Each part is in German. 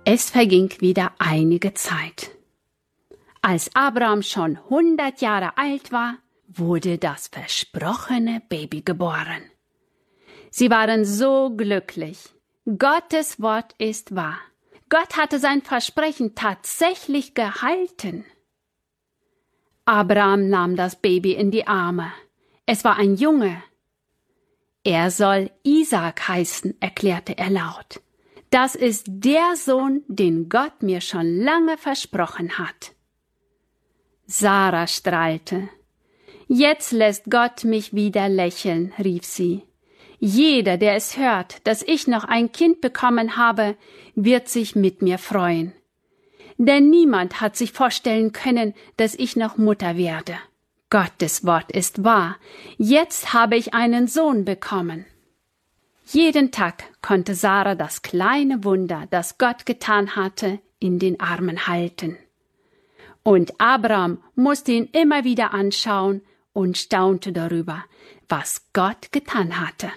Es verging wieder einige Zeit. Als Abraham schon 100 Jahre alt war, wurde das versprochene Baby geboren. Sie waren so glücklich. Gottes Wort ist wahr. Gott hatte sein Versprechen tatsächlich gehalten. Abraham nahm das Baby in die Arme. Es war ein Junge. Er soll Isaak heißen, erklärte er laut. Das ist der Sohn, den Gott mir schon lange versprochen hat. Sarah strahlte. Jetzt lässt Gott mich wieder lächeln, rief sie. Jeder, der es hört, dass ich noch ein Kind bekommen habe, wird sich mit mir freuen. Denn niemand hat sich vorstellen können, dass ich noch Mutter werde. Gottes Wort ist wahr. Jetzt habe ich einen Sohn bekommen. Jeden Tag konnte Sarah das kleine Wunder, das Gott getan hatte, in den Armen halten. Und Abraham musste ihn immer wieder anschauen und staunte darüber, was Gott getan hatte.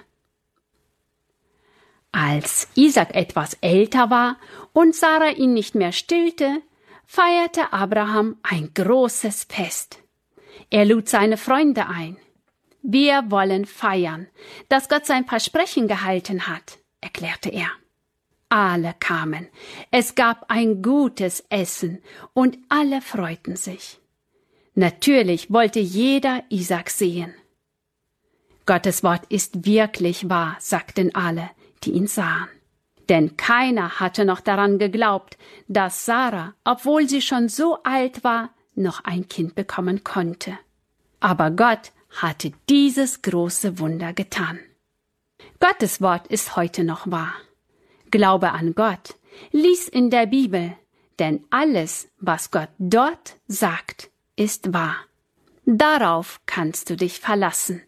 Als Isaak etwas älter war und Sarah ihn nicht mehr stillte, feierte Abraham ein großes Fest. Er lud seine Freunde ein. Wir wollen feiern, dass Gott sein Versprechen gehalten hat, erklärte er. Alle kamen. Es gab ein gutes Essen und alle freuten sich. Natürlich wollte jeder Isaak sehen. Gottes Wort ist wirklich wahr, sagten alle, die ihn sahen. Denn keiner hatte noch daran geglaubt, dass Sarah, obwohl sie schon so alt war, noch ein Kind bekommen konnte. Aber Gott hatte dieses große Wunder getan. Gottes Wort ist heute noch wahr. Glaube an Gott, lies in der Bibel, denn alles, was Gott dort sagt, ist wahr. Darauf kannst du dich verlassen.